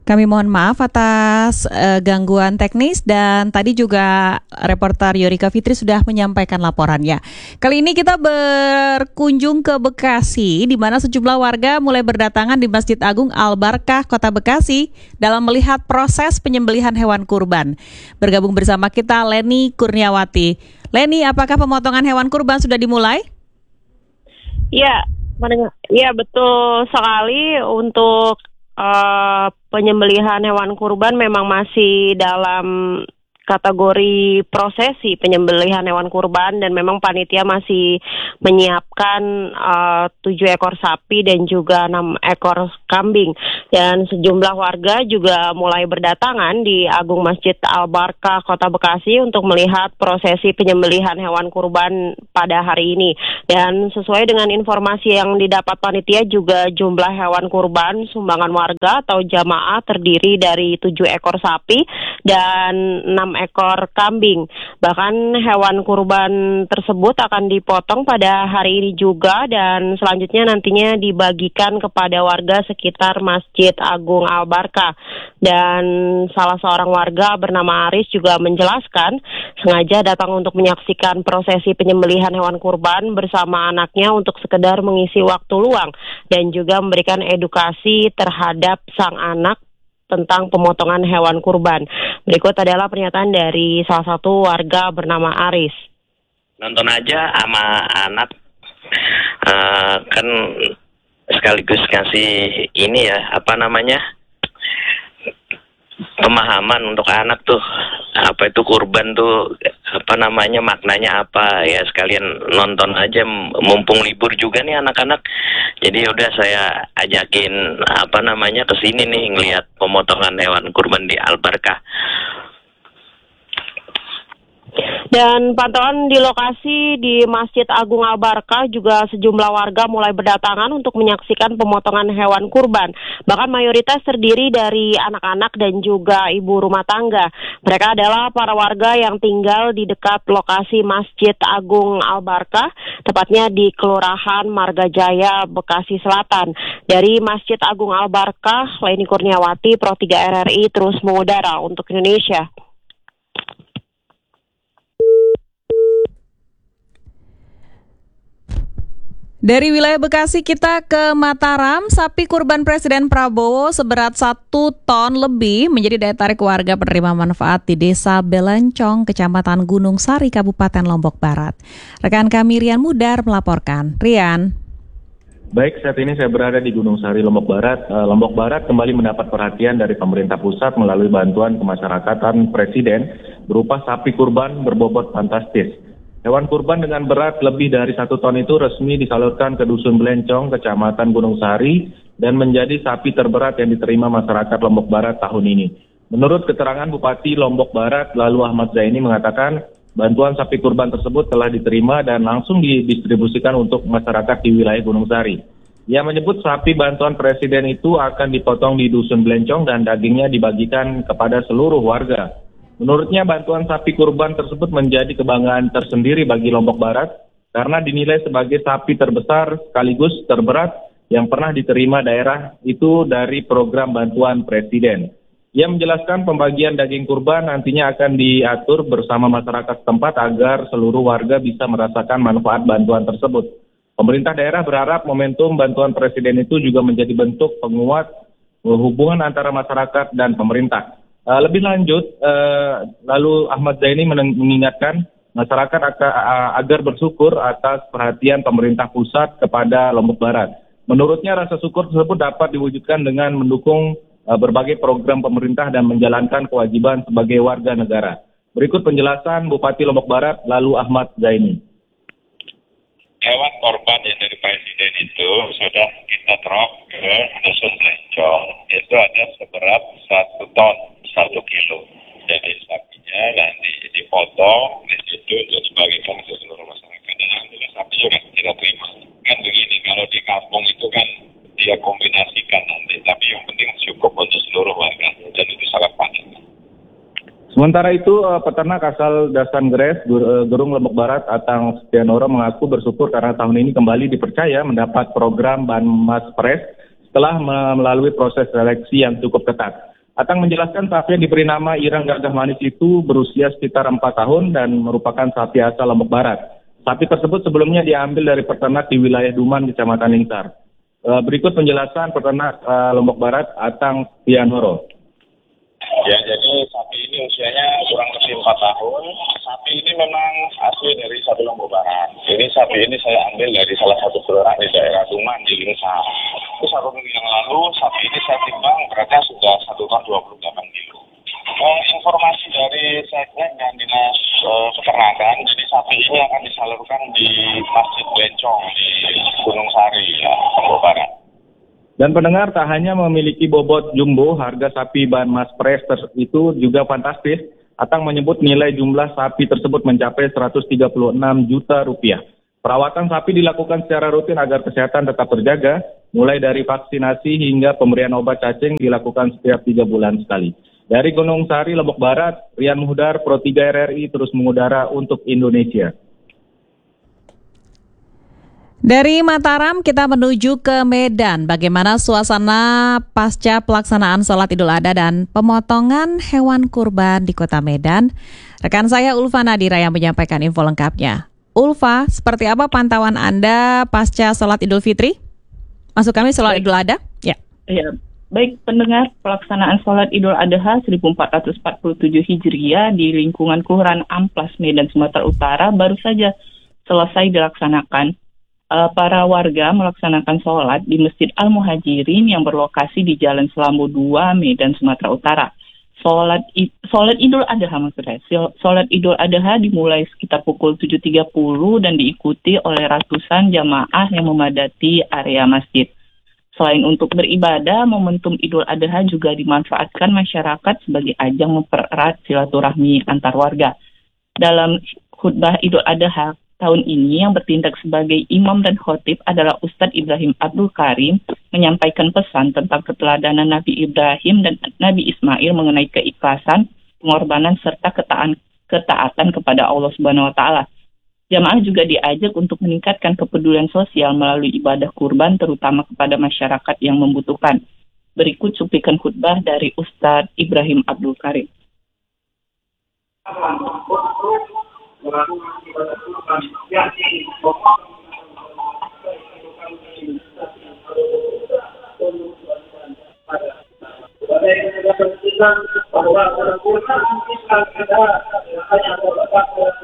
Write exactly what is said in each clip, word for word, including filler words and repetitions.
Kami mohon maaf atas uh, gangguan teknis dan tadi juga reporter Yorika Fitri sudah menyampaikan laporannya. Kali ini kita berkunjung ke Bekasi di mana sejumlah warga mulai berdatangan di Masjid Agung Al-Barkah Kota Bekasi dalam melihat proses penyembelihan hewan kurban. Bergabung bersama kita Leni Kurniawati. Leni, apakah pemotongan hewan kurban sudah dimulai? Ya, ya betul sekali. Untuk Uh, penyembelihan hewan kurban memang masih dalam kategori prosesi penyembelihan hewan kurban dan memang panitia masih menyiapkan uh, tujuh ekor sapi dan juga enam ekor kambing, dan sejumlah warga juga mulai berdatangan di Agung Masjid Al-Barkah Kota Bekasi untuk melihat prosesi penyembelihan hewan kurban pada hari ini. Dan sesuai dengan informasi yang didapat panitia, juga jumlah hewan kurban sumbangan warga atau jamaah terdiri dari tujuh ekor sapi dan enam ekor kambing. Bahkan hewan kurban tersebut akan dipotong pada hari ini juga dan selanjutnya nantinya dibagikan kepada warga sekitar Masjid Agung Al-Barkah. Dan salah seorang warga bernama Aris juga menjelaskan sengaja datang untuk menyaksikan prosesi penyembelihan hewan kurban bersama anaknya untuk sekedar mengisi waktu luang dan juga memberikan edukasi terhadap sang anak tentang pemotongan hewan kurban. Berikut adalah pernyataan dari salah satu warga bernama Aris. Nonton aja sama anak, uh, kan sekaligus ngasih ini ya, apa namanya, pemahaman untuk anak tuh, apa itu kurban tuh, apa namanya, maknanya apa ya, sekalian nonton aja, mumpung libur juga nih anak-anak. Jadi udah saya ajakin apa namanya kesini nih ngelihat pemotongan hewan kurban di Al-Barkah. Dan pantauan di lokasi di Masjid Agung Al-Barkah juga sejumlah warga mulai berdatangan untuk menyaksikan pemotongan hewan kurban. Bahkan mayoritas terdiri dari anak-anak dan juga ibu rumah tangga. Mereka adalah para warga yang tinggal di dekat lokasi Masjid Agung Al-Barkah, tepatnya di Kelurahan Margajaya, Bekasi Selatan. Dari Masjid Agung Al-Barkah, Leni Kurniawati, Pro tiga R R I terus mengudara untuk Indonesia. Dari wilayah Bekasi kita ke Mataram, sapi kurban Presiden Prabowo seberat satu ton lebih menjadi daya tarik warga penerima manfaat di Desa Belencong, Kecamatan Gunung Sari, Kabupaten Lombok Barat. Rekan kami Rian Mudar melaporkan. Rian. Baik, saat ini saya berada di Gunung Sari, Lombok Barat. Lombok Barat kembali mendapat perhatian dari pemerintah pusat melalui bantuan kemasyarakatan Presiden berupa sapi kurban berbobot fantastis. Hewan kurban dengan berat lebih dari satu ton itu resmi disalurkan ke Dusun Belencong, Kecamatan Gunung Sari, dan menjadi sapi terberat yang diterima masyarakat Lombok Barat tahun ini. Menurut keterangan Bupati Lombok Barat, Lalu Ahmad Zaini mengatakan bantuan sapi kurban tersebut telah diterima dan langsung didistribusikan untuk masyarakat di wilayah Gunung Sari. Ia menyebut sapi bantuan Presiden itu akan dipotong di Dusun Belencong dan dagingnya dibagikan kepada seluruh warga. Menurutnya bantuan sapi kurban tersebut menjadi kebanggaan tersendiri bagi Lombok Barat karena dinilai sebagai sapi terbesar sekaligus terberat yang pernah diterima daerah itu dari program bantuan Presiden. Ia menjelaskan pembagian daging kurban nantinya akan diatur bersama masyarakat setempat agar seluruh warga bisa merasakan manfaat bantuan tersebut. Pemerintah daerah berharap momentum bantuan Presiden itu juga menjadi bentuk penguat hubungan antara masyarakat dan pemerintah. Uh, lebih lanjut, uh, lalu Ahmad Zaini mengingatkan masyarakat agar, uh, agar bersyukur atas perhatian pemerintah pusat kepada Lombok Barat. Menurutnya rasa syukur tersebut dapat diwujudkan dengan mendukung uh, berbagai program pemerintah dan menjalankan kewajiban sebagai warga negara. Berikut penjelasan Bupati Lombok Barat, lalu Ahmad Zaini. Hewan korban yang dari Presiden itu sudah kita drop ke Dusun Belencong. Itu ada seberat satu ton. Satu kilo. Jadi sapinya nanti dipotong di situ untuk dibagikan ke seluruh masyarakat. Dan alhamdulillah sapi juga kita terima. Kan begini, kalau di kampung itu kan dia kombinasikan nanti, tapi yang penting cukup untuk seluruh warga dan itu sangat padat. Sementara itu, peternak asal Dasan Gres, Gerung Lombok Barat, Atang Setianoro mengaku bersyukur karena tahun ini kembali dipercaya mendapat program Banmas Pres setelah melalui proses seleksi yang cukup ketat. Atang menjelaskan sapi yang diberi nama Irang Gagah Manis itu berusia sekitar empat tahun dan merupakan sapi asal Lombok Barat. Sapi tersebut sebelumnya diambil dari peternak di wilayah Duman, Kecamatan Lingsar. Uh, berikut penjelasan peternak uh, Lombok Barat, Atang Pianoro. Ya, jadi sapi ini usianya kurang lebih empat tahun. Sapi ini memang asli dari sapi Lombok Barat. Ini sapi ini saya ambil dari salah satu peternak di daerah Duman di Lingsar. Itu satu minggu yang lalu, sapi ini saya timbang beratnya sudah satu ton dua puluh delapan kilo. Eh, informasi dari Seknek dan Dinas eh, Peternakan, jadi sapi ini akan disalurkan di Masjid Blencong di Gunung Sari, ya, Lombok Barat. Dan pendengar, tak hanya memiliki bobot jumbo, harga sapi ban mas pres itu juga fantastis. Atang menyebut nilai jumlah sapi tersebut mencapai seratus tiga puluh enam juta rupiah. Perawatan sapi dilakukan secara rutin agar kesehatan tetap terjaga, mulai dari vaksinasi hingga pemberian obat cacing dilakukan setiap tiga bulan sekali. Dari Gunung Sari, Lombok Barat, Rian Muhdar, Pro tiga R R I terus mengudara untuk Indonesia. Dari Mataram kita menuju ke Medan. Bagaimana suasana pasca pelaksanaan sholat Idul Adha dan pemotongan hewan kurban di kota Medan? Rekan saya Ulfa Nadira yang menyampaikan info lengkapnya. Ulfa, seperti apa pantauan Anda pasca sholat Idul Fitri? Maksud kami sholat Idul Adha? Ya. Ya. Baik pendengar, pelaksanaan sholat Idul Adha seribu empat ratus empat puluh tujuh Hijriah di lingkungan Kelurahan Amplas, Medan, Sumatera Utara baru saja selesai dilaksanakan. Uh, para warga melaksanakan sholat di Masjid Al-Muhajirin yang berlokasi di Jalan Selambo dua, Medan, Sumatera Utara. Sholat, sholat Idul Adha maksudnya. Sholat Idul Adha dimulai sekitar pukul tujuh tiga puluh dan diikuti oleh ratusan jamaah yang memadati area masjid. Selain untuk beribadah, momentum Idul Adha juga dimanfaatkan masyarakat sebagai ajang mempererat silaturahmi antar warga. Dalam khutbah Idul Adha tahun ini yang bertindak sebagai imam dan khotib adalah Ustadz Ibrahim Abdul Karim menyampaikan pesan tentang keteladanan Nabi Ibrahim dan Nabi Ismail mengenai keikhlasan, pengorbanan serta ketaatan, ketaatan kepada Allah Subhanahu wa taala. Jamaah juga diajak untuk meningkatkan kepedulian sosial melalui ibadah kurban terutama kepada masyarakat yang membutuhkan. Berikut cuplikan khutbah dari Ustadz Ibrahim Abdul Karim. Melakukan ibadah kurban yang pokok bahwa dalam kurban Islam ada hanya beberapa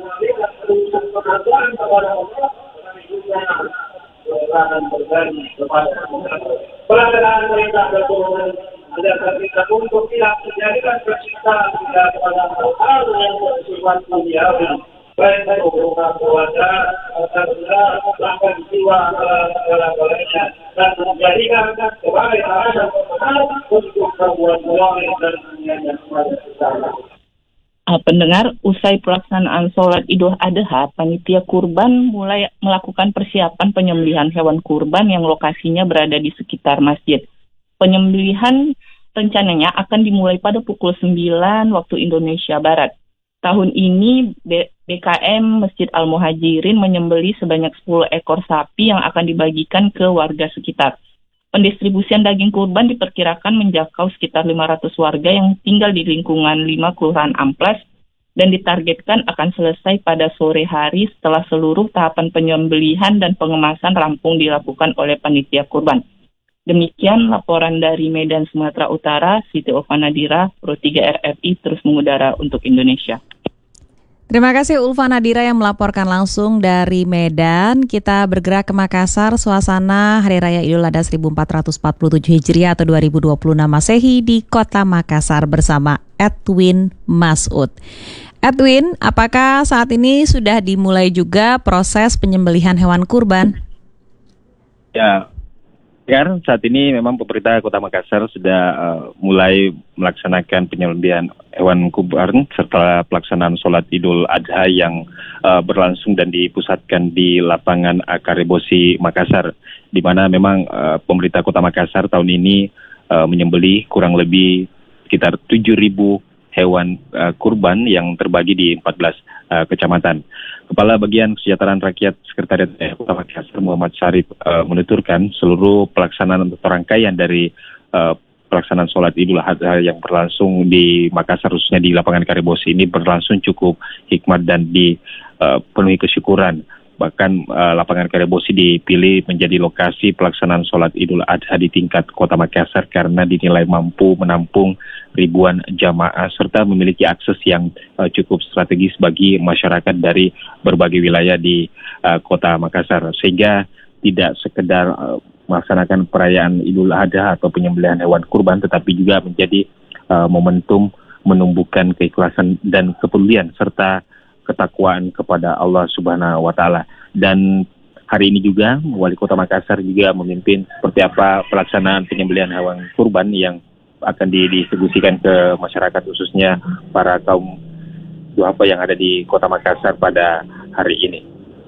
pengakuan kepada Allah dan juga dan berbagi kepada pelaksanaan perintah berkurban agar kita untuk tidak menjadikan percintaan tidak kepada hal yang bersifat duniawi. Baik itu berupa keluarga, serta bahkan jiwa segala-galanya dan menjadikan sebagai sarana untuk perbuatan boleh dan yang kepada kita. Pendengar, usai pelaksanaan sholat Idul Adha, panitia kurban mulai melakukan persiapan penyembelihan hewan kurban yang lokasinya berada di sekitar masjid. Penyembelihan rencananya akan dimulai pada pukul sembilan waktu Indonesia Barat. Tahun ini B K M Masjid Al-Muhajirin menyembelih sebanyak sepuluh ekor sapi yang akan dibagikan ke warga sekitar. Pendistribusian daging kurban diperkirakan menjangkau sekitar lima ratus warga yang tinggal di lingkungan lima Kelurahan Amplas dan ditargetkan akan selesai pada sore hari setelah seluruh tahapan penyembelihan dan pengemasan rampung dilakukan oleh panitia kurban. Demikian laporan dari Medan, Sumatera Utara, Siti Ulfa Nadira, Pro tiga R R I terus mengudara untuk Indonesia. Terima kasih Ulfa Nadira yang melaporkan langsung dari Medan. Kita bergerak ke Makassar, suasana Hari Raya Idul Adha seribu empat ratus empat puluh tujuh Hijriah atau dua ribu dua puluh enam Masehi di Kota Makassar bersama Edwin Masud. Edwin, apakah saat ini sudah dimulai juga proses penyembelihan hewan kurban? Ya, Ya, saat ini memang pemerintah Kota Makassar sudah uh, mulai melaksanakan penyembelihan hewan kurban setelah pelaksanaan sholat Idul Adha yang uh, berlangsung dan dipusatkan di lapangan Akarebosi Makassar, di mana memang uh, pemerintah Kota Makassar tahun ini uh, menyembelih kurang lebih sekitar tujuh ribu hewan uh, kurban yang terbagi di empat belas uh, kecamatan. Kepala Bagian Kesejahteraan Rakyat Sekretariat Kota Makassar Muhammad Syarif uh, menuturkan seluruh pelaksanaan untuk rangkaian dari uh, pelaksanaan sholat Idul Adha yang berlangsung di Makassar, khususnya di lapangan Karebosi ini berlangsung cukup hikmat dan dipenuhi kesyukuran. Bahkan uh, lapangan Karebosi dipilih menjadi lokasi pelaksanaan sholat Idul Adha di tingkat Kota Makassar karena dinilai mampu menampung ribuan jamaah serta memiliki akses yang uh, cukup strategis bagi masyarakat dari berbagai wilayah di uh, Kota Makassar, sehingga tidak sekedar uh, melaksanakan perayaan Idul Adha atau penyembelihan hewan kurban, tetapi juga menjadi uh, momentum menumbuhkan keikhlasan dan kepedulian serta ketakwaan kepada Allah Subhanahu wa Ta'ala. Dan hari ini juga Wali Kota Makassar juga memimpin seperti apa pelaksanaan penyembelihan hewan kurban yang akan didistribusikan ke masyarakat, khususnya para kaum duafa yang ada di Kota Makassar pada hari ini.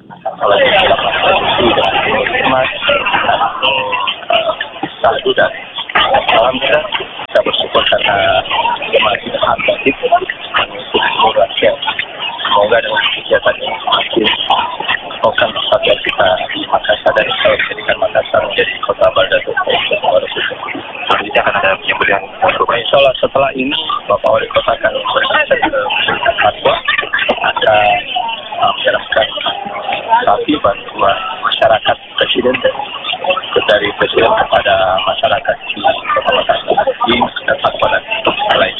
Satu dan alhamdulillah kita bersyukur karena jemaah kita aktif untuk rakyat. Semoga dengan kegiatan ini semakin bukan kesatuan kita di Makassar dan bisa menjadikan Makassar menjadi kota baldatun hari ini akan ada penyembelihan kurban. Insya Allah setelah ini Bapak Wali Kota akan berkata ke fatwa akan menyerahkan sapi bantuan masyarakat presiden dari presiden kepada masyarakat di Kota Makassar di sekitar pada lain.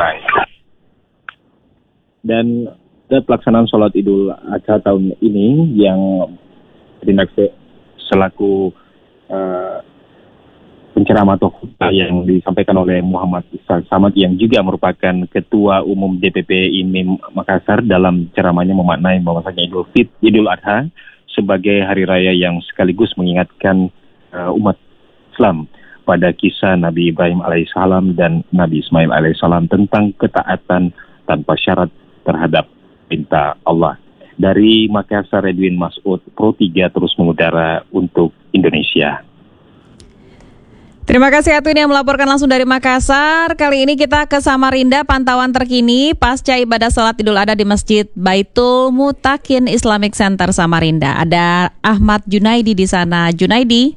Dan pelaksanaan sholat Idul Adha tahun ini yang ditindak selaku uh, penceramah atau khutbah yang disampaikan oleh Muhammad Ishaq Samad yang juga merupakan Ketua Umum D P P I M I M Makassar, dalam ceramahnya memaknai bahwasanya Idul Fit Idul Adha sebagai hari raya yang sekaligus mengingatkan uh, umat Islam pada kisah Nabi Ibrahim alaihissalam dan Nabi Ismail alaihissalam tentang ketaatan tanpa syarat terhadap perintah Allah. Dari Makassar, Edwin Masud, Pro tiga terus mengudara untuk Indonesia. Terima kasih Edwin yang melaporkan langsung dari Makassar. Kali ini kita ke Samarinda, pantauan terkini pasca ibadah salat Idul Adha di Masjid Baitul Mutakin Islamic Center Samarinda. Ada Ahmad Junaidi di sana. Junaidi.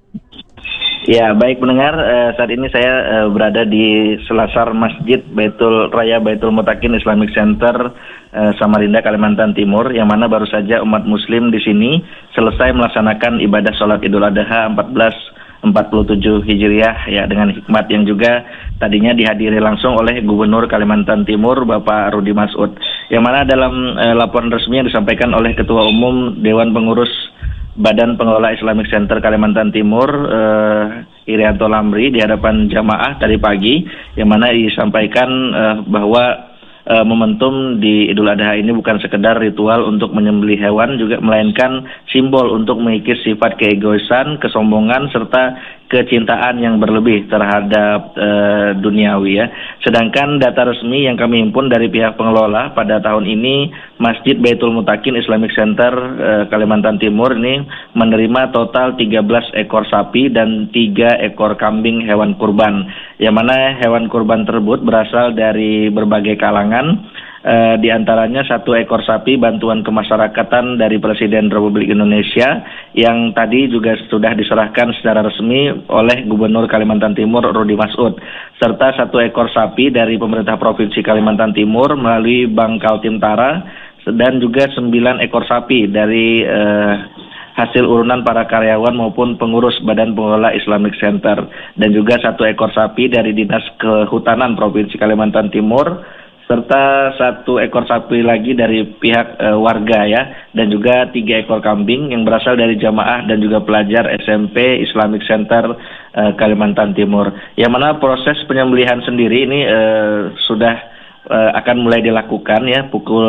Ya, baik pendengar, eh, saat ini saya eh, berada di selasar Masjid Baitul Raya Baitul Mutakin Islamic Center eh, Samarinda, Kalimantan Timur, yang mana baru saja umat muslim di sini selesai melaksanakan ibadah sholat Idul Adha seribu empat ratus empat puluh tujuh Hijriah ya, dengan hikmat yang juga tadinya dihadiri langsung oleh Gubernur Kalimantan Timur Bapak Rudi Masud, yang mana dalam eh, laporan resmi yang disampaikan oleh Ketua Umum Dewan Pengurus Badan Pengelola Islamic Center Kalimantan Timur uh, Irianto Lamri di hadapan jamaah tadi pagi, yang mana disampaikan uh, bahwa uh, momentum di Idul Adha ini bukan sekedar ritual untuk menyembelih hewan, juga melainkan simbol untuk mengikis sifat keegoisan, kesombongan serta kecintaan yang berlebih terhadap uh, duniawi ya. Sedangkan data resmi yang kami himpun dari pihak pengelola pada tahun ini, Masjid Baitul Mutakin Islamic Center uh, Kalimantan Timur ini menerima total tiga belas ekor sapi dan tiga ekor kambing hewan kurban, yang mana hewan kurban tersebut berasal dari berbagai kalangan. Uh, di antaranya satu ekor sapi bantuan kemasyarakatan dari Presiden Republik Indonesia yang tadi juga sudah diserahkan secara resmi oleh Gubernur Kalimantan Timur Rudi Masud, serta satu ekor sapi dari pemerintah Provinsi Kalimantan Timur melalui Bank Kaltim-Tara, dan juga sembilan ekor sapi dari uh, hasil urunan para karyawan maupun pengurus Badan Pengelola Islamic Center, dan juga satu ekor sapi dari Dinas Kehutanan Provinsi Kalimantan Timur, serta satu ekor sapi lagi dari pihak e, warga ya, dan juga tiga ekor kambing yang berasal dari jamaah dan juga pelajar S M P Islamic Center e, Kalimantan Timur. Yang mana proses penyembelihan sendiri ini e, sudah e, akan mulai dilakukan ya pukul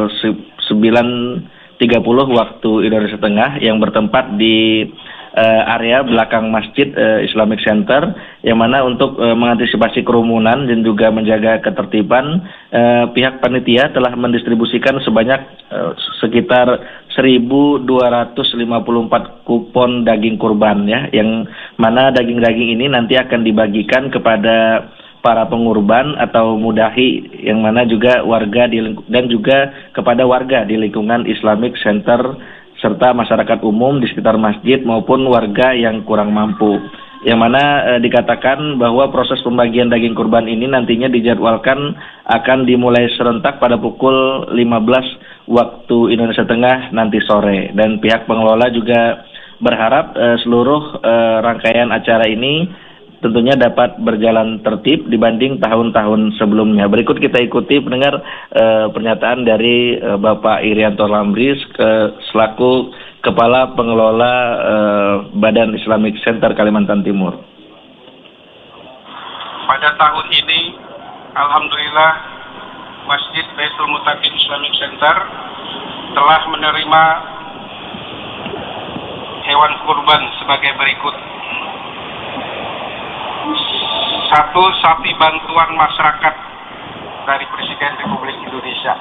sembilan tiga puluh waktu Indonesia Tengah, yang bertempat di Uh, area belakang Masjid uh, Islamic Center, yang mana untuk uh, mengantisipasi kerumunan dan juga menjaga ketertiban, uh, pihak panitia telah mendistribusikan sebanyak uh, sekitar seribu dua ratus lima puluh empat kupon daging kurban ya, yang mana daging-daging ini nanti akan dibagikan kepada para pengurban atau mudahi, yang mana juga warga di lingku- dan juga kepada warga di lingkungan Islamic Center serta masyarakat umum di sekitar masjid maupun warga yang kurang mampu. yang mana eh, dikatakan bahwa proses pembagian daging kurban ini nantinya dijadwalkan akan dimulai serentak pada pukul lima belas waktu Indonesia Tengah nanti sore, dan pihak pengelola juga berharap eh, seluruh eh, rangkaian acara ini tentunya dapat berjalan tertib dibanding tahun-tahun sebelumnya. Berikut kita ikuti pendengar eh, pernyataan dari eh, Bapak Irianto Lambris ke, selaku Kepala Pengelola eh, Badan Islamic Center Kalimantan Timur. Pada tahun ini, alhamdulillah, Masjid Baitul Mutakin Islamic Center telah menerima hewan kurban sebagai berikut. Satu, sapi bantuan masyarakat dari Presiden Republik Indonesia.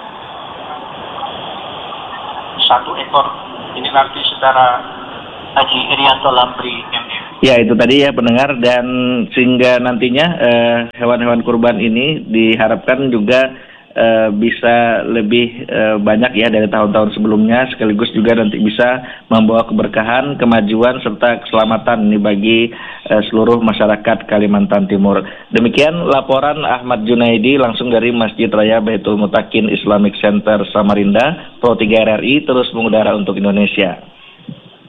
Satu ekor. Ini nanti saudara Haji Irianto Lambri M M. Ya, itu tadi ya pendengar, dan sehingga nantinya eh, hewan-hewan kurban ini diharapkan juga eh, bisa lebih eh, banyak ya dari tahun-tahun sebelumnya, sekaligus juga nanti bisa membawa keberkahan, kemajuan serta keselamatan ini bagi eh, seluruh masyarakat Kalimantan Timur. Demikian laporan Ahmad Junaidi langsung dari Masjid Raya Baitul Mutakin Islamic Center Samarinda, Pro tiga R R I terus mengudara untuk Indonesia.